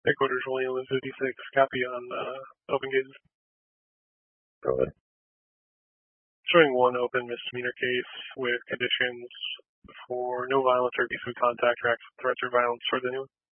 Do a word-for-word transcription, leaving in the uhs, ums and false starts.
Headquarters William one fifty-six, copy on uh, open cases. Go ahead. Showing one open misdemeanor case with conditions for no violence or abuse of contact or acts of threats or violence toward anyone.